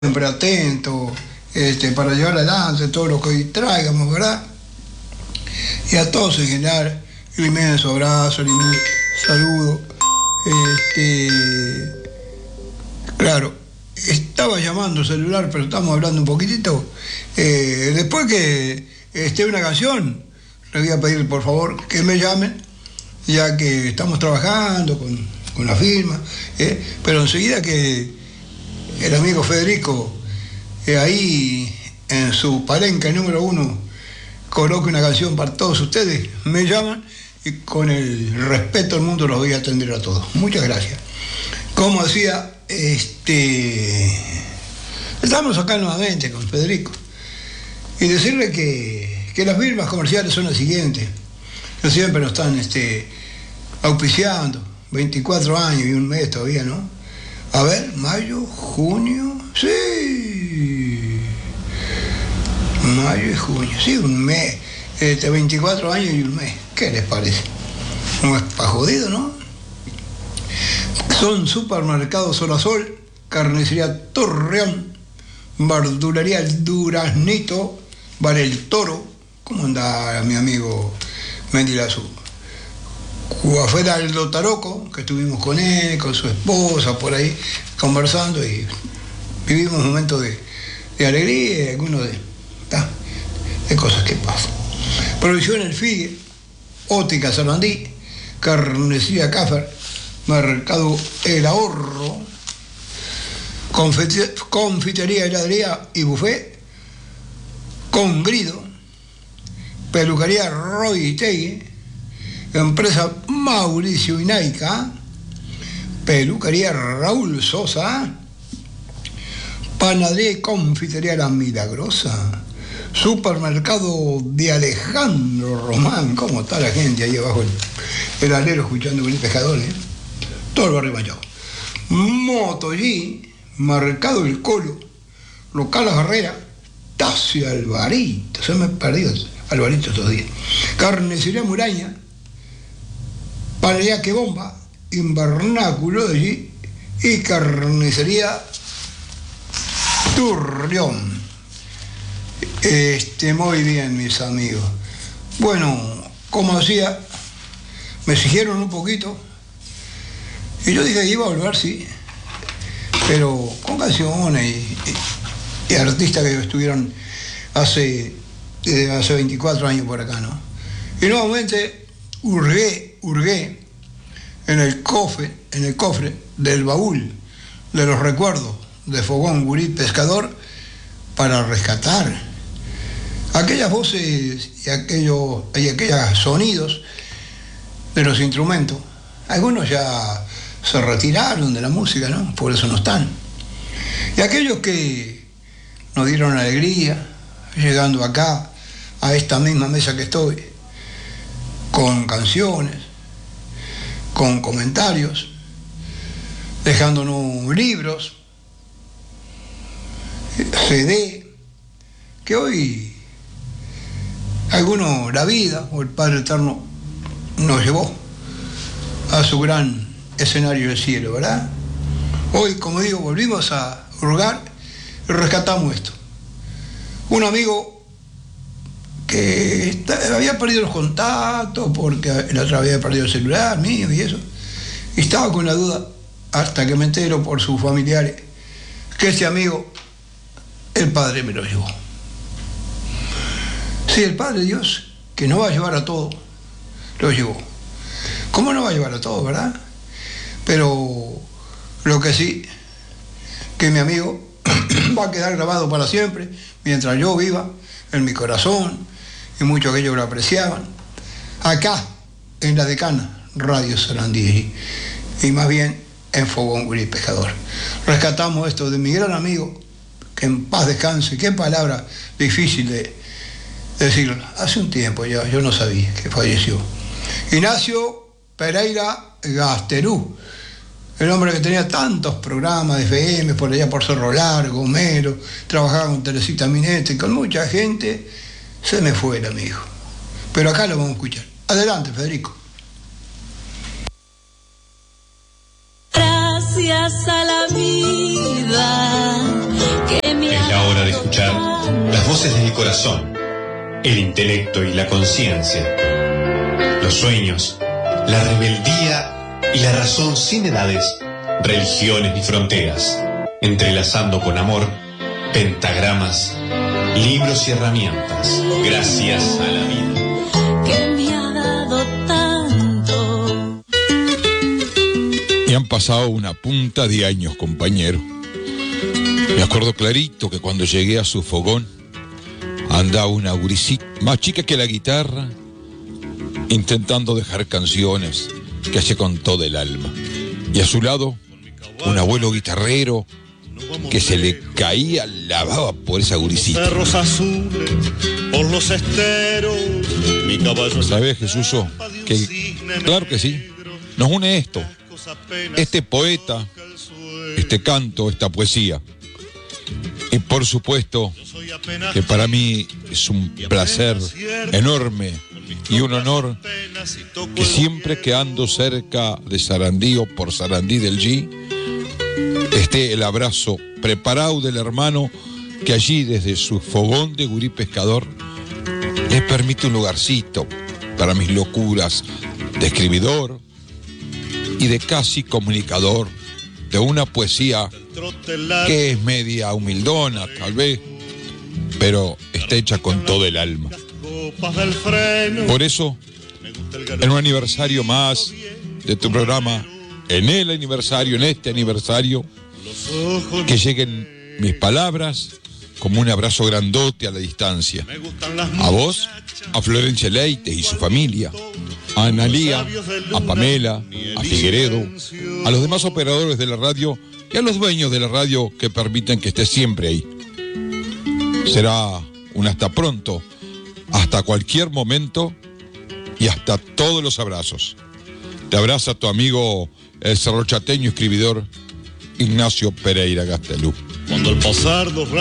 siempre atento, para llevar adelante todo lo que hoy traigamos, ¿verdad? Y a todos en general, un inmenso abrazo, un inmenso saludo. Claro, estaba llamando celular, pero estamos hablando un poquitito. Después que esté una canción, le voy a pedir por favor que me llamen, ya que estamos trabajando con la firma, pero enseguida que el amigo Federico, ahí en su palenca número 1, coloque una canción para todos ustedes, me llaman y con el respeto del mundo los voy a atender a todos. Muchas gracias. Como decía, estamos acá nuevamente con Federico y decirle que las firmas comerciales son las siguientes, que siempre nos están auspiciando, 24 años y un mes todavía, ¿no? A ver, mayo, junio, sí, mayo y junio, sí, un mes, 24 años y un mes, ¿qué les parece? No es pa' jodido, ¿no? Son Supermercado Sol a Sol, Carnicería Torreón, Verdulería El Duraznito, Bar El Toro, ¿cómo anda mi amigo Mendilazú? Afuera Aldo Taroco, que estuvimos con él, con su esposa, por ahí, conversando y vivimos un momento de alegría y algunos de cosas que pasan. Provisión El Figue, Óptica Sarandí, Carnicería Caffer, Mercado El Ahorro, Confitería, Heladería y Buffet, Congrido, Peluquería Roy Tegui, Empresa Mauricio Inaica, Peluquería Raúl Sosa, Panadería y Confitería La Milagrosa, Supermercado de Alejandro Román. ¿Cómo está la gente ahí abajo el alero escuchando con el pescador, todo el barrio Machado. Moto G, Mercado El Colo, Local La Barrera, Tacio Alvarito, se me ha perdido Alvarito estos días, Carnicería Muraña, Panadería Que Bomba, Invernáculo de allí y Carnicería Turrión. Muy bien, mis amigos. Bueno, como decía, me exigieron un poquito y yo dije que iba a volver, sí, pero con canciones y artistas que estuvieron hace 24 años por acá, ¿no? Y nuevamente hurgué en el cofre del baúl de los recuerdos de Fogón Gurí Pescador para rescatar aquellas voces y aquellos sonidos de los instrumentos. Algunos ya se retiraron de la música, ¿no? Por eso no están. Y aquellos que nos dieron alegría llegando acá a esta misma mesa que estoy, con canciones, con comentarios, dejándonos libros, CD, que hoy algunos, la vida o el Padre Eterno nos llevó a su gran escenario del cielo, ¿verdad? Hoy, como digo, volvimos a hurgar y rescatamos esto. Un amigo que había perdido los contactos porque la otra había perdido el celular mío y eso, y estaba con la duda hasta que me entero por sus familiares que ese amigo, el Padre me lo llevó. Sí, el Padre Dios, que no va a llevar a todo, lo llevó. ¿Cómo no va a llevar a todo, verdad? Pero lo que sí, que mi amigo va a quedar grabado para siempre mientras yo viva en mi corazón, y muchos de ellos lo apreciaban, acá en la Decana Radio Sarandí, y más bien en Fogón Gurí Pescador. Rescatamos esto de mi gran amigo, que en paz descanse. Qué palabra difícil de decirlo. Hace un tiempo ya, yo no sabía que falleció. Ignacio Pereira Gasterú, el hombre que tenía tantos programas de FM por allá por Cerro Largo, Mero, trabajaba con Teresita Minete, con mucha gente. Se me fue el amigo. Pero acá lo vamos a escuchar. Adelante, Federico. Gracias a la vida que voces del corazón, el intelecto y la conciencia, los sueños, la rebeldía y la razón sin edades, religiones ni fronteras, entrelazando con amor pentagramas, libros y herramientas, gracias a la vida que me ha dado tanto. Y han pasado una punta de años, compañero. Me acuerdo clarito que cuando llegué a su fogón andaba una gurisita más chica que la guitarra, intentando dejar canciones que hace con todo el alma. Y a su lado, un abuelo guitarrero que se le caía la baba por esa gurisita. Cerros azules, por los esteros, mi caballo. ¿Sabes, Jesús? Que claro que sí, nos une esto, este poeta, este canto, esta poesía. Y por supuesto que para mí es un placer enorme y un honor que siempre que ando cerca de Sarandí o por Sarandí del G, esté el abrazo preparado del hermano que allí desde su fogón de gurí pescador le permite un lugarcito para mis locuras de escribidor y de casi comunicador de una poesía que es media humildona tal vez, pero está hecha con todo el alma. Por eso, en un aniversario más de tu programa, en este aniversario, que lleguen mis palabras como un abrazo grandote a la distancia. A vos, a Florencia Leites y su familia, a Analía, a Pamela, a Figueredo, a los demás operadores de la radio y a los dueños de la radio que permiten que estés siempre ahí. Será un hasta pronto, hasta cualquier momento y hasta todos los abrazos. Te abraza tu amigo el cerrochateño escribidor Ignacio Pereira Gastelú. Cuando al pasar dos